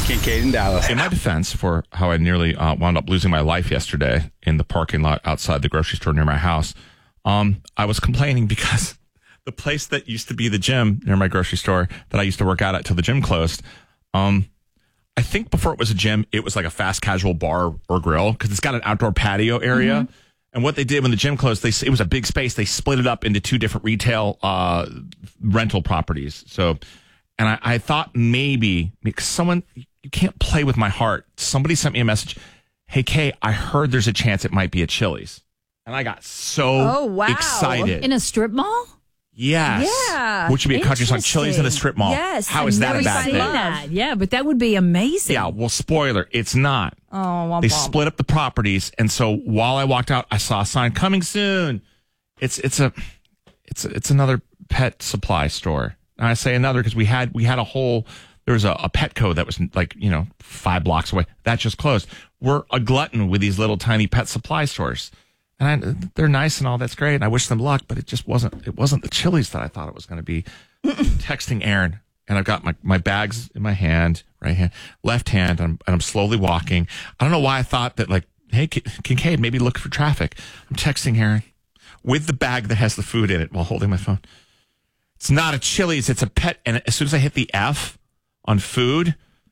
Kincaid in Dallas. In my defense for how I nearly wound up losing my life yesterday in the parking lot outside the grocery store near my house, I was complaining because the place that used to be the gym near my grocery store that I used to work out at till the gym closed, I think before it was a gym, it was like a fast casual bar or grill because it's got an outdoor patio area. Mm-hmm. And what they did when the gym closed, it was a big space. They split it up into two different retail rental properties. So, and I thought maybe because you can't play with my heart. Somebody sent me a message. Hey, Kay, I heard there's a chance it might be at Chili's. And I got so excited. In a strip mall? Yes. Yeah. Which would be a country song, Chili's in a strip mall. Yes. How is that a bad thing? That. Yeah, but that would be amazing. Yeah, well, spoiler, it's not. Oh, they split up the properties, and so while I walked out, I saw a sign coming soon. It's another pet supply store. And I say another because we had a whole there was a Petco that was 5 blocks away. That just closed. We're a glutton with these little tiny pet supply stores. And they're nice and all. That's great. And I wish them luck, but it just wasn't. It wasn't the Chili's that I thought it was going to be. Texting Aaron, and I've got my bags in my hand, right hand, left hand, and I'm slowly walking. I don't know why I thought that, hey, Kincaid, maybe look for traffic. I'm texting Aaron with the bag that has the food in it while holding my phone. It's not a Chili's. It's a pet. And as soon as I hit the F on food,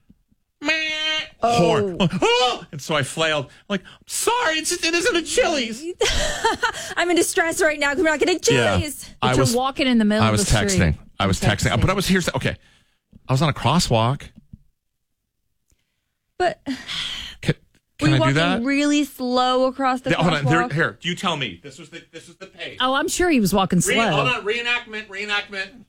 horn. Oh! And so I flailed. I'm like, sorry, it isn't a Chili's. I'm in distress right now because we're not getting Chili's. Yeah. But you're walking in the middle of the street. I was texting. But I was okay. I was on a crosswalk. But can were you I do that? walking really slow across the crosswalk? Hold on. Here, you tell me. This was the page. Oh, I'm sure he was walking slow. Hold on. Reenactment.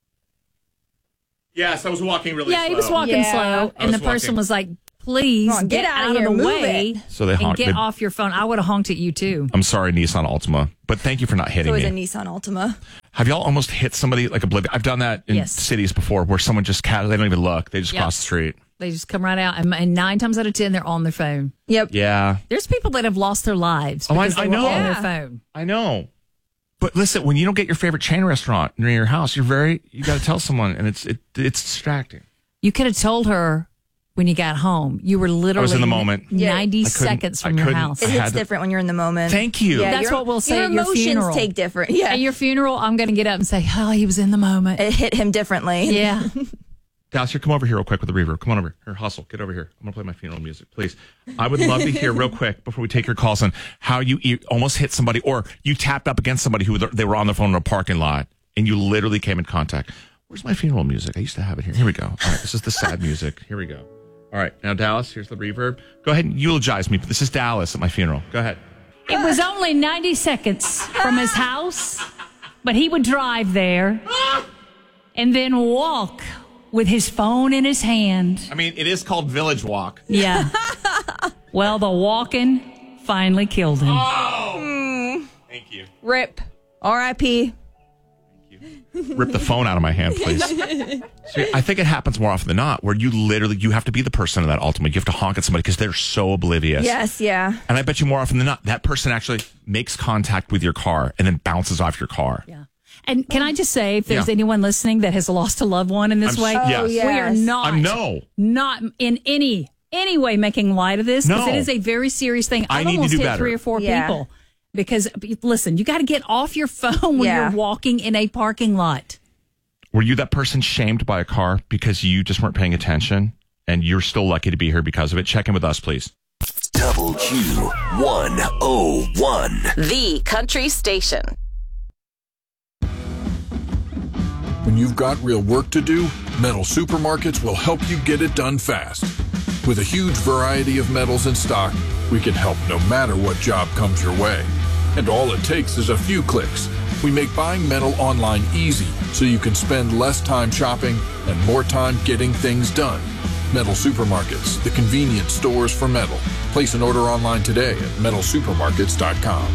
Yes, I was walking really slow. Yeah, he was walking slow. And the person was like, please get out of the way so they honked, and get off your phone. I would have honked at you, too. I'm sorry, Nissan Altima, but thank you for not hitting me. It was a Nissan Altima. Have y'all almost hit somebody like oblivious? I've done that in cities before where someone just they don't even look. They just cross the street. They just come right out. And 9 times out of 10, they're on their phone. Yep. Yeah. There's people that have lost their lives because they were on their phone. I know. But listen, when you don't get your favorite chain restaurant near your house, you got to tell someone, and it's distracting. You could have told her when you got home. You were literally I was in the moment. 90 seconds from your house. It hits different when you're in the moment. Thank you. Yeah, that's what we'll say at your funeral. Your emotions take different. Yeah. At your funeral, I'm going to get up and say, oh, he was in the moment. It hit him differently. Yeah. Dallas, here, come over here real quick with the reverb. Come on over here. Hustle. Get over here. I'm going to play my funeral music, please. I would love to hear real quick before we take your calls on how you almost hit somebody or you tapped up against somebody who they were on the phone in a parking lot and you literally came in contact. Where's my funeral music? I used to have it here. Here we go. All right, this is the sad music. Here we go. All right, now Dallas, here's the reverb. Go ahead and eulogize me. This is Dallas at my funeral. Go ahead. It was only 90 seconds from his house, but he would drive there and then walk with his phone in his hand. I mean, it is called Village Walk. Yeah. Well, the walking finally killed him. Oh! Thank you. RIP. R.I.P. Rip the phone out of my hand, please. So I think it happens more often than not where you have to be the person in that Altima. You have to honk at somebody because they're so oblivious. Yes, yeah. And I bet you more often than not, that person actually makes contact with your car and then bounces off your car. Yeah. And can I just say, if there's anyone listening that has lost a loved one in this way, we are not in any way making light of this because it is a very serious thing. I've almost hit 3 or 4 people. Because, listen, you got to get off your phone when you're walking in a parking lot. Were you that person shamed by a car because you just weren't paying attention and you're still lucky to be here because of it? Check in with us, please. Double Q 101. The country station. When you've got real work to do, Metal Supermarkets will help you get it done fast. With a huge variety of metals in stock, we can help no matter what job comes your way. And all it takes is a few clicks. We make buying metal online easy so you can spend less time shopping and more time getting things done. Metal Supermarkets, the convenient stores for metal. Place an order online today at metalsupermarkets.com.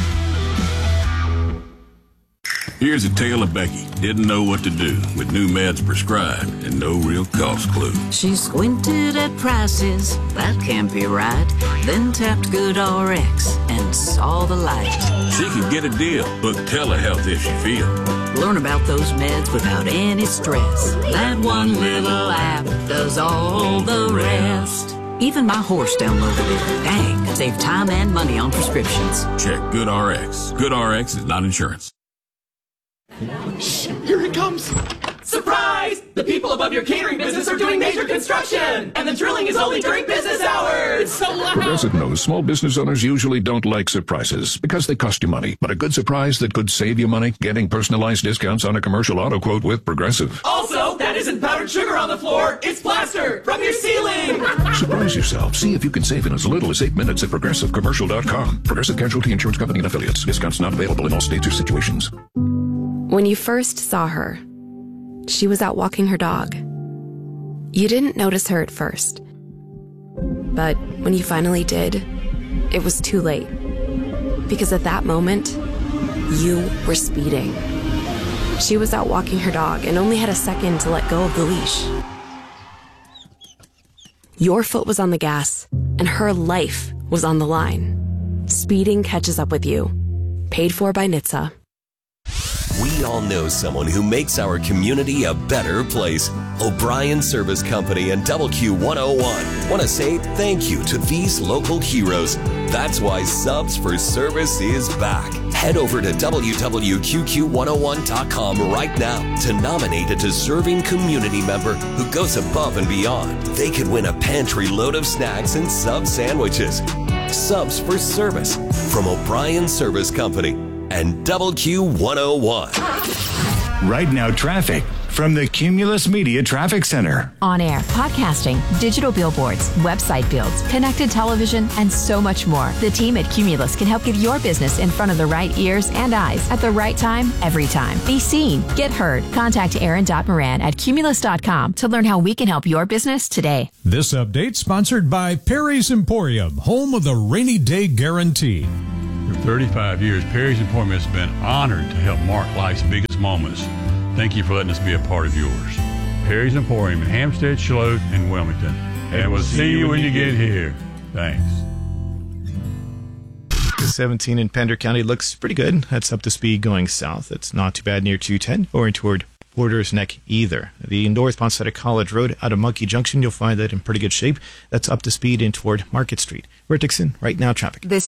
Here's a tale of Becky. Didn't know what to do with new meds prescribed and no real cost clue. She squinted at prices, that can't be right. Then tapped GoodRx and saw the light. She could get a deal. Book telehealth if she feels. Learn about those meds without any stress. That one little app does all the rest. Even my horse downloaded it. Dang, save time and money on prescriptions. Check GoodRx. GoodRx is not insurance. Shh, here it comes. Surprise! The people above your catering business are doing major construction, and the drilling is only during business hours. It's so loud. Progressive knows small business owners usually don't like surprises because they cost you money. But a good surprise that could save you money, getting personalized discounts on a commercial auto quote with Progressive. Also, that isn't powdered sugar on the floor. It's plaster from your ceiling. Surprise yourself. See if you can save in as little as 8 minutes at ProgressiveCommercial.com. Progressive Casualty Insurance Company and Affiliates. Discounts not available in all states or situations. When you first saw her, she was out walking her dog. You didn't notice her at first. But when you finally did, it was too late. Because at that moment, you were speeding. She was out walking her dog and only had a second to let go of the leash. Your foot was on the gas, and her life was on the line. Speeding catches up with you. Paid for by NHTSA. We all know someone who makes our community a better place. O'Brien Service Company and WQ101 want to say thank you to these local heroes. That's why Subs for Service is back. Head over to www.qqc101.com right now to nominate a deserving community member who goes above and beyond. They could win a pantry load of snacks and sub sandwiches. Subs for Service from O'Brien Service Company and WQ101. Right now, traffic from the Cumulus Media Traffic Center. On air, podcasting, digital billboards, website builds, connected television, and so much more. The team at Cumulus can help get your business in front of the right ears and eyes at the right time, every time. Be seen, get heard. Contact Aaron.Moran at Cumulus.com to learn how we can help your business today. This update sponsored by Perry's Emporium, home of the rainy day guarantee. For 35 years, Perry's Emporium has been honored to help mark life's biggest moments. Thank you for letting us be a part of yours. Perry's Emporium in Hampstead, Charlotte, and Wilmington. And we'll see you when you get here. Thanks. The 17 in Pender County looks pretty good. That's up to speed going south. It's not too bad near 210 or toward Porter's Neck either. The North Ponsetta College Road out of Monkey Junction, you'll find that in pretty good shape. That's up to speed in toward Market Street. We're at Dixon. Right now, traffic.